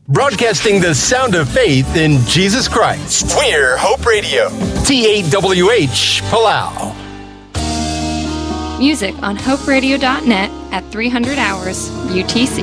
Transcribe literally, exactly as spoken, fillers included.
Broadcasting the sound of faith in Jesus Christ. We're Hope Radio. T A W H, Palau. Music on hope radio dot net at three hundred hours U T C.